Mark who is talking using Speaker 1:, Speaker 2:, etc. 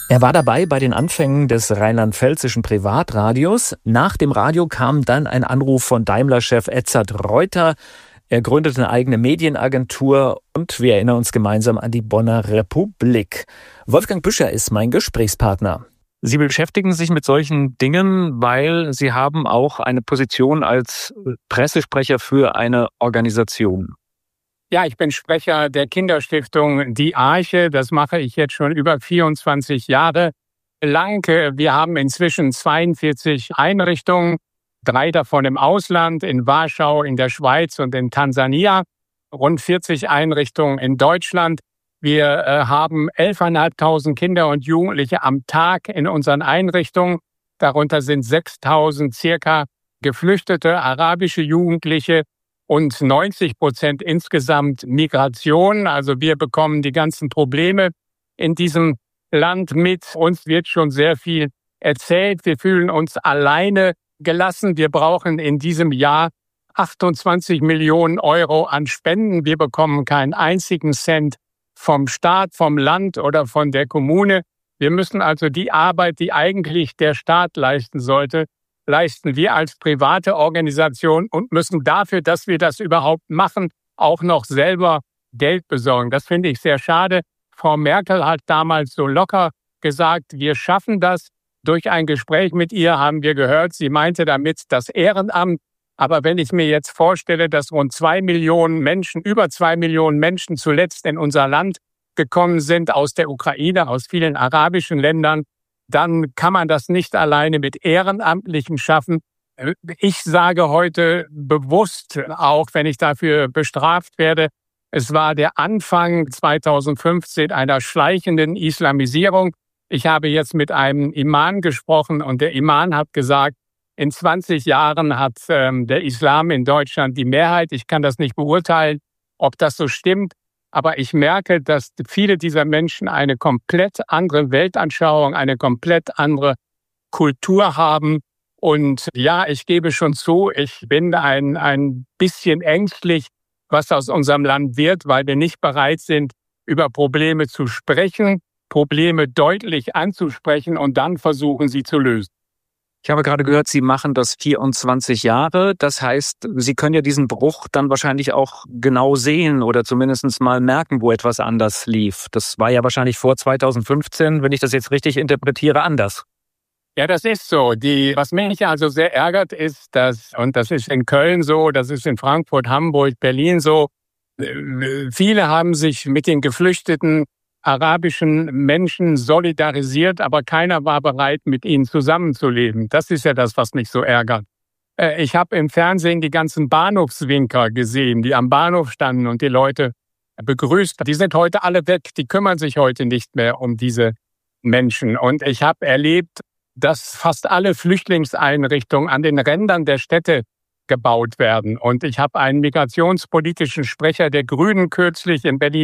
Speaker 1: Er war dabei bei den Anfängen des rheinland-pfälzischen Privatradios. Nach dem Radio kam dann ein Anruf von Daimler-Chef Edzard Reuter. Er gründete eine eigene Medienagentur und wir erinnern uns gemeinsam an die Bonner Republik. Wolfgang Büscher ist mein Gesprächspartner. Sie beschäftigen sich mit solchen Dingen, weil Sie haben auch eine Position als Pressesprecher für eine Organisation.
Speaker 2: Ja, ich bin Sprecher der Kinderstiftung Die Arche. Das mache ich jetzt schon über 24 Jahre lang. Wir haben inzwischen 42 Einrichtungen, 3 davon im Ausland, in Warschau, in der Schweiz und in Tansania, rund 40 Einrichtungen in Deutschland. Wir haben 11.500 Kinder und Jugendliche am Tag in unseren Einrichtungen. Darunter sind 6.000 circa geflüchtete arabische Jugendliche und 90% insgesamt Migration. Also wir bekommen die ganzen Probleme in diesem Land mit. Uns wird schon sehr viel erzählt. Wir fühlen uns alleine gelassen. Wir brauchen in diesem Jahr 28 Millionen Euro an Spenden. Wir bekommen keinen einzigen Cent vom Staat, vom Land oder von der Kommune. Wir müssen also die Arbeit, die eigentlich der Staat leisten sollte, leisten wir als private Organisation und müssen dafür, dass wir das überhaupt machen, auch noch selber Geld besorgen. Das finde ich sehr schade. Frau Merkel hat damals so locker gesagt, wir schaffen das. Durch ein Gespräch mit ihr haben wir gehört, sie meinte damit das Ehrenamt. Aber wenn ich mir jetzt vorstelle, dass rund 2 Millionen Menschen, über 2 Millionen Menschen zuletzt in unser Land gekommen sind, aus der Ukraine, aus vielen arabischen Ländern, dann kann man das nicht alleine mit Ehrenamtlichen schaffen. Ich sage heute bewusst, auch wenn ich dafür bestraft werde, es war der Anfang 2015 einer schleichenden Islamisierung. Ich habe jetzt mit einem Imam gesprochen und der Imam hat gesagt, in 20 Jahren hat der Islam in Deutschland die Mehrheit. Ich kann das nicht beurteilen, ob das so stimmt. Aber ich merke, dass viele dieser Menschen eine komplett andere Weltanschauung, eine komplett andere Kultur haben. Und ja, ich gebe schon zu, ich bin ein bisschen ängstlich, was aus unserem Land wird, weil wir nicht bereit sind, über Probleme zu sprechen, Probleme deutlich anzusprechen und dann versuchen, sie zu lösen.
Speaker 1: Ich habe gerade gehört, Sie machen das 24 Jahre. Das heißt, Sie können ja diesen Bruch dann wahrscheinlich auch genau sehen oder zumindest mal merken, wo etwas anders lief. Das war ja wahrscheinlich vor 2015, wenn ich das jetzt richtig interpretiere, anders.
Speaker 2: Ja, das ist so. Was mich also sehr ärgert, ist, und das ist in Köln so, das ist in Frankfurt, Hamburg, Berlin so, viele haben sich mit den geflüchteten arabischen Menschen solidarisiert, aber keiner war bereit, mit ihnen zusammenzuleben. Das ist ja das, was mich so ärgert. Ich habe im Fernsehen die ganzen Bahnhofswinker gesehen, die am Bahnhof standen und die Leute begrüßt. Die sind heute alle weg, die kümmern sich heute nicht mehr um diese Menschen. Und ich habe erlebt, dass fast alle Flüchtlingseinrichtungen an den Rändern der Städte gebaut werden. Und ich habe einen migrationspolitischen Sprecher der Grünen kürzlich in Berlin